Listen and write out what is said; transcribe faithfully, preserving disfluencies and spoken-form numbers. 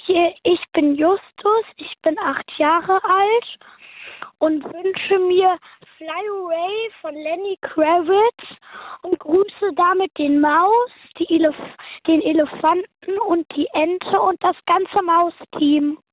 Ich bin Justus, ich bin acht Jahre alt und wünsche mir Fly Away von Lenny Kravitz und grüße damit den Maus, die Elef- den Elefanten und die Ente und das ganze Mausteam.